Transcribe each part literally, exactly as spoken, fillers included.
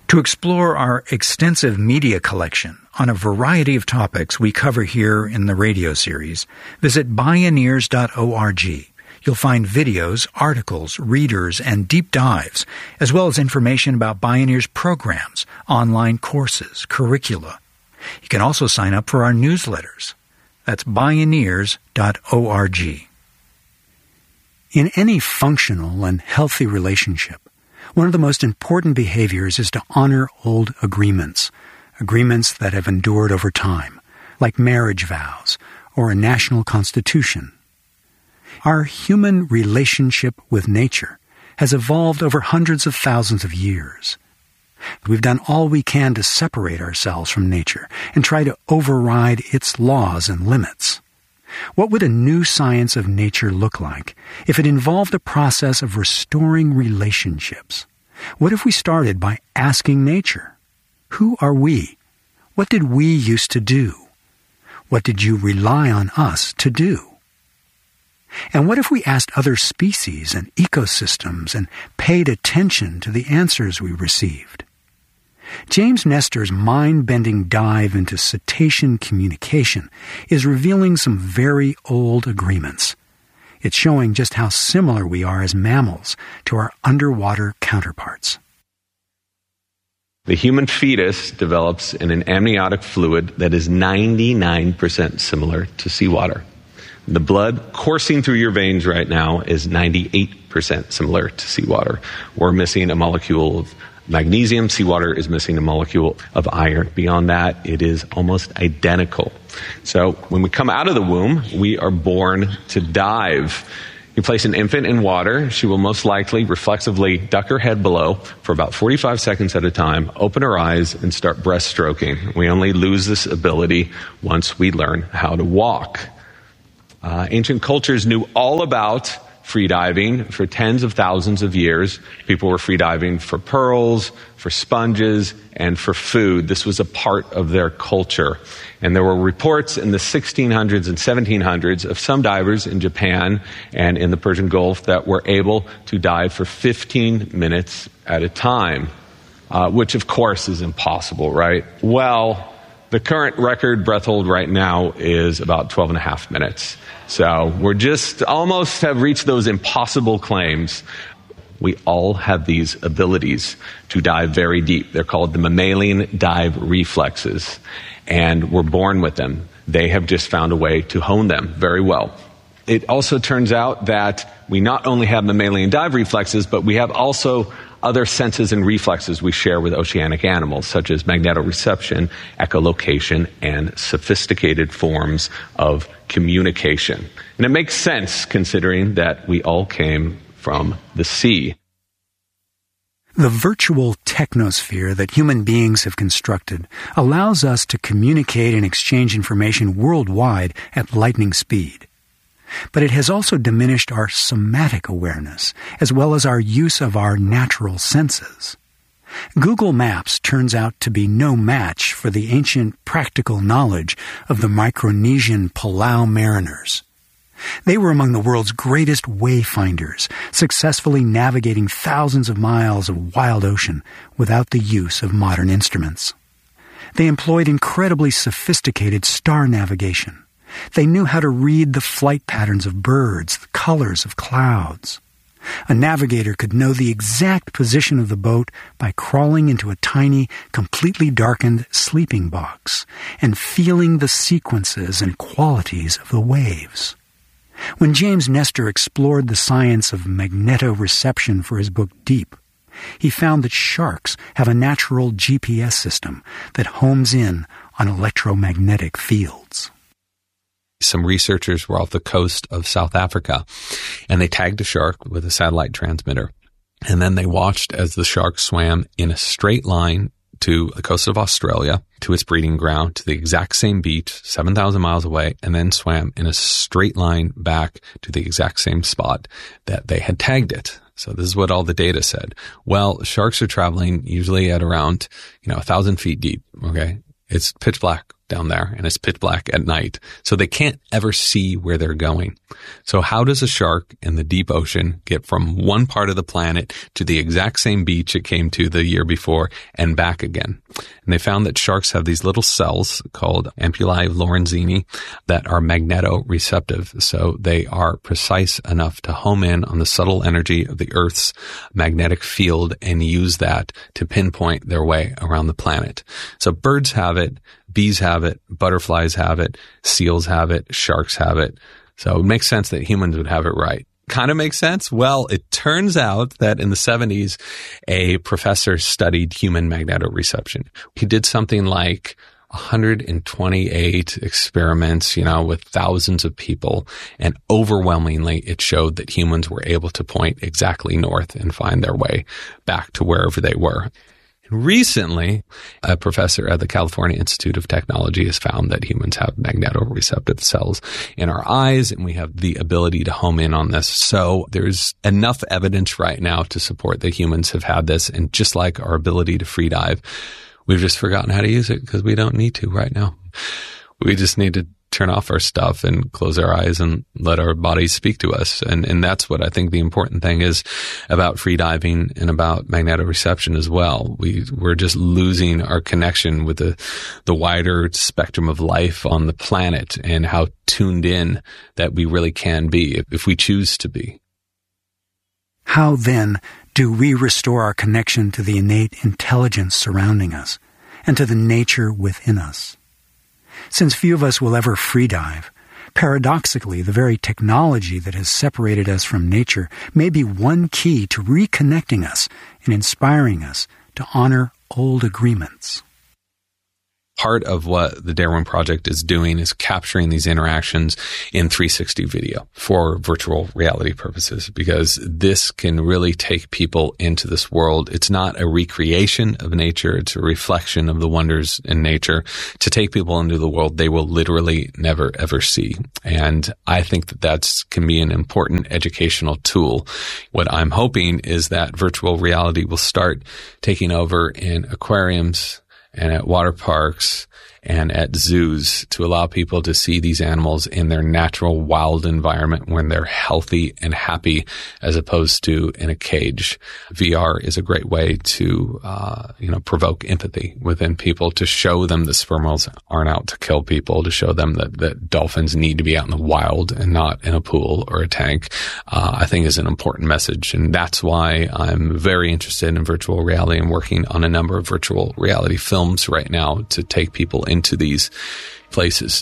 To explore our extensive media collection on a variety of topics we cover here in the radio series, visit bioneers dot org. You'll find videos, articles, readers, and deep dives, as well as information about Bioneers programs, online courses, curricula. You can also sign up for our newsletters. That's bioneers dot org. In any functional and healthy relationship, one of the most important behaviors is to honor old agreements, agreements that have endured over time, like marriage vows or a national constitution. Our human relationship with nature has evolved over hundreds of thousands of years. We've done all we can to separate ourselves from nature and try to override its laws and limits. What would a new science of nature look like if it involved a process of restoring relationships? What if we started by asking nature, who are we? What did we used to do? What did you rely on us to do? And what if we asked other species and ecosystems and paid attention to the answers we received? James Nestor's mind-bending dive into cetacean communication is revealing some very old agreements. It's showing just how similar we are as mammals to our underwater counterparts. The human fetus develops in an amniotic fluid that is ninety-nine percent similar to seawater. The blood coursing through your veins right now is ninety-eight percent similar to seawater. We're missing a molecule of magnesium. Seawater is missing a molecule of iron. Beyond that, it is almost identical. So when we come out of the womb, we are born to dive. You place an infant in water, she will most likely reflexively duck her head below for about forty-five seconds at a time, open her eyes, and start breaststroking. We only lose this ability once we learn how to walk. Uh, ancient cultures knew all about freediving for tens of thousands of years. People were freediving for pearls, for sponges, and for food. This was a part of their culture. And there were reports in the sixteen hundreds and seventeen hundreds of some divers in Japan and in the Persian Gulf that were able to dive for fifteen minutes at a time, uh, which of course is impossible, right? Well, the current record breath hold right now is about twelve and a half minutes. So we're just almost have reached those impossible claims. We all have these abilities to dive very deep. They're called the mammalian dive reflexes, and we're born with them. They have just found a way to hone them very well. It also turns out that we not only have mammalian dive reflexes, but we have also other senses and reflexes we share with oceanic animals, such as magnetoreception, echolocation, and sophisticated forms of communication. And it makes sense considering that we all came from the sea. The virtual technosphere that human beings have constructed allows us to communicate and exchange information worldwide at lightning speed. But it has also diminished our somatic awareness, as well as our use of our natural senses. Google Maps turns out to be no match for the ancient practical knowledge of the Micronesian Palau mariners. They were among the world's greatest wayfinders, successfully navigating thousands of miles of wild ocean without the use of modern instruments. They employed incredibly sophisticated star navigation. They knew how to read the flight patterns of birds, the colors of clouds. A navigator could know the exact position of the boat by crawling into a tiny, completely darkened sleeping box and feeling the sequences and qualities of the waves. When James Nestor explored the science of magnetoreception for his book Deep, he found that sharks have a natural G P S system that homes in on electromagnetic fields. Some researchers were off the coast of South Africa, and they tagged a shark with a satellite transmitter. And then they watched as the shark swam in a straight line to the coast of Australia, to its breeding ground, to the exact same beach, seven thousand miles away, and then swam in a straight line back to the exact same spot that they had tagged it. So this is what all the data said. Well, sharks are traveling usually at around, you know, a thousand feet deep, okay? It's pitch black down there, and it's pitch black at night. So they can't ever see where they're going. So how does a shark in the deep ocean get from one part of the planet to the exact same beach it came to the year before and back again? And they found that sharks have these little cells called ampullae lorenzini that are magnetoreceptive. So they are precise enough to home in on the subtle energy of the Earth's magnetic field and use that to pinpoint their way around the planet. So birds have it, bees have it, butterflies have it, seals have it, sharks have it. So it makes sense that humans would have it right. Kind of makes sense? Well, it turns out that in the seventies, a professor studied human magnetoreception. He did something like one hundred twenty-eight experiments, you know, with thousands of people. And overwhelmingly, it showed that humans were able to point exactly north and find their way back to wherever they were. Recently, a professor at the California Institute of Technology has found that humans have magnetoreceptive cells in our eyes, and we have the ability to home in on this. So there's enough evidence right now to support that humans have had this. And just like our ability to free dive, we've just forgotten how to use it because we don't need to right now. We just need to turn off our stuff and close our eyes and let our bodies speak to us. And and that's what I think the important thing is about free diving and about magnetoreception as well. We, we're just losing our connection with the, the wider spectrum of life on the planet and how tuned in that we really can be if, if we choose to be. How then do we restore our connection to the innate intelligence surrounding us and to the nature within us? Since few of us will ever free dive, paradoxically, the very technology that has separated us from nature may be one key to reconnecting us and inspiring us to honor old agreements. Part of what the Darwin Project is doing is capturing these interactions in three sixty video for virtual reality purposes, because this can really take people into this world. It's not a recreation of nature. It's a reflection of the wonders in nature to take people into the world they will literally never, ever see. And I think that that's can be an important educational tool. What I'm hoping is that virtual reality will start taking over in aquariums and at water parks and at zoos to allow people to see these animals in their natural wild environment when they're healthy and happy, as opposed to in a cage. V R is a great way to, uh, you know, provoke empathy within people, to show them that sperm whales aren't out to kill people, to show them that, that dolphins need to be out in the wild and not in a pool or a tank, uh, I think is an important message. And that's why I'm very interested in virtual reality and working on a number of virtual reality films right now to take people into these places.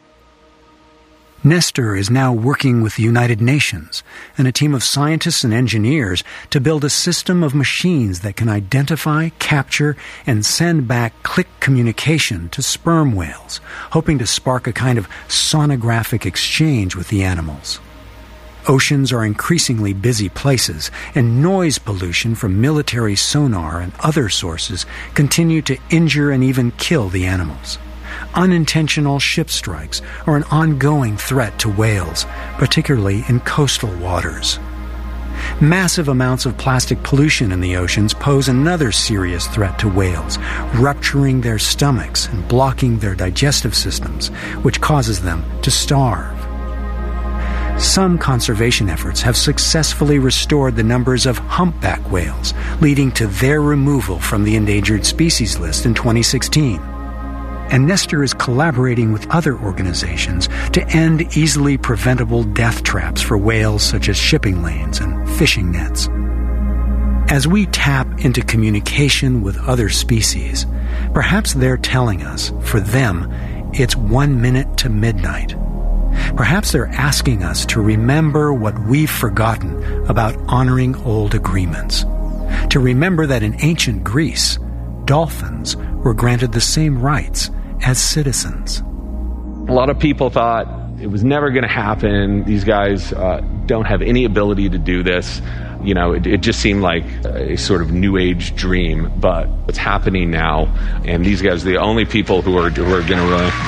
Nestor is now working with the United Nations and a team of scientists and engineers to build a system of machines that can identify, capture, and send back click communication to sperm whales, hoping to spark a kind of sonographic exchange with the animals. Oceans are increasingly busy places, and noise pollution from military sonar and other sources continue to injure and even kill the animals. Unintentional ship strikes are an ongoing threat to whales, particularly in coastal waters. Massive amounts of plastic pollution in the oceans pose another serious threat to whales, rupturing their stomachs and blocking their digestive systems, which causes them to starve. Some conservation efforts have successfully restored the numbers of humpback whales, leading to their removal from the endangered species list in twenty sixteen. And Nestor is collaborating with other organizations to end easily preventable death traps for whales such as shipping lanes and fishing nets. As we tap into communication with other species, perhaps they're telling us, for them, it's one minute to midnight. Perhaps they're asking us to remember what we've forgotten about honoring old agreements. To remember that in ancient Greece, dolphins were granted the same rights as citizens. A lot of people thought it was never going to happen. These guys uh, don't have any ability to do this. You know, it, it just seemed like a sort of new age dream, but it's happening now. And these guys are the only people who are, who are going to really...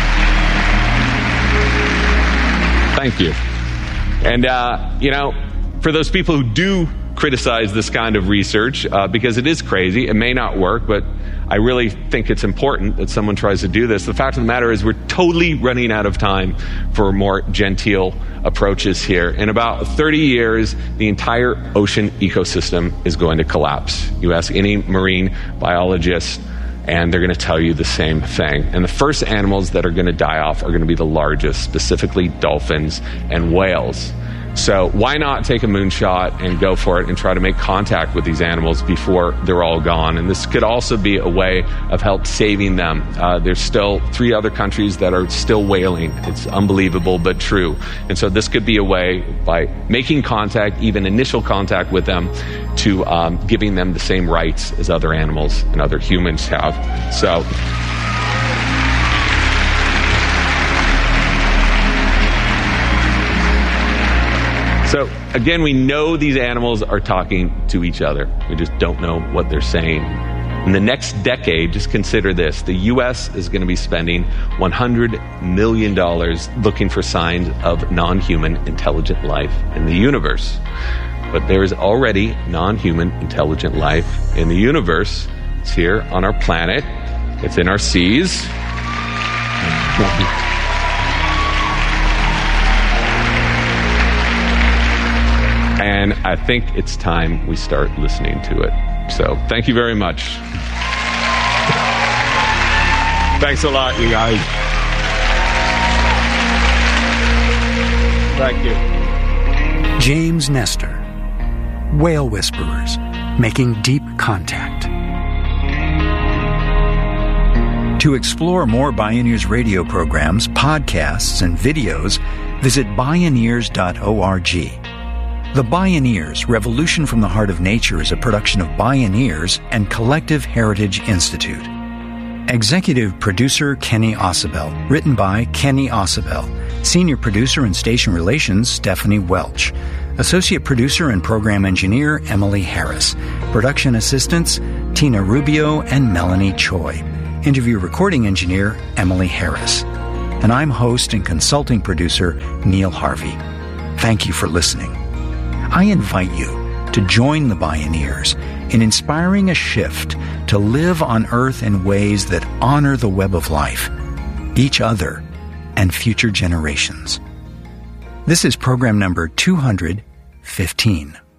Thank you. And, uh, you know, for those people who do criticize this kind of research, uh, because it is crazy, it may not work, but I really think it's important that someone tries to do this. The fact of the matter is we're totally running out of time for more genteel approaches here. In about thirty years, the entire ocean ecosystem is going to collapse. You ask any marine biologist, and they're going to tell you the same thing. And the first animals that are going to die off are going to be the largest, specifically dolphins and whales. So why not take a moonshot and go for it and try to make contact with these animals before they're all gone? And this could also be a way of help saving them. Uh, there's still three other countries that are still whaling. It's unbelievable, but true. And so this could be a way, by making contact, even initial contact with them, to um, giving them the same rights as other animals and other humans have. So... So, again, we know these animals are talking to each other. We just don't know what they're saying. In the next decade, just consider this, the U S is going to be spending one hundred million dollars looking for signs of non-human intelligent life in the universe. But there is already non-human intelligent life in the universe. It's here on our planet. It's in our seas. And I think it's time we start listening to it. So thank you very much. Thanks a lot, you guys. Thank you. James Nestor, Whale Whisperers, Making Deep Contact. To explore more Bioneers radio programs, podcasts, and videos, visit bioneers dot org. The Bioneers, Revolution from the Heart of Nature is a production of Bioneers and Collective Heritage Institute. Executive Producer Kenny Ausubel. Written by Kenny Ausubel. Senior Producer and Station Relations Stephanie Welch. Associate Producer and Program Engineer Emily Harris. Production Assistants Tina Rubio and Melanie Choi. Interview Recording Engineer Emily Harris. And I'm host and consulting producer Neil Harvey. Thank you for listening. I invite you to join the Bioneers in inspiring a shift to live on Earth in ways that honor the web of life, each other, and future generations. This is program number two hundred fifteen.